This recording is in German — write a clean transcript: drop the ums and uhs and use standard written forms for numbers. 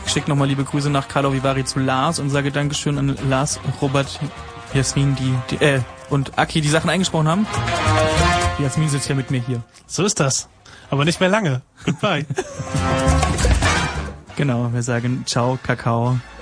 schicke nochmal liebe Grüße nach Karlovy Vary zu Lars und sage Dankeschön an Lars, Robert, Jasmin, und Aki, die Sachen eingesprochen haben. Jasmin sitzt ja mit mir hier. So ist das. Aber nicht mehr lange. Goodbye. Genau, wir sagen ciao, Kakao.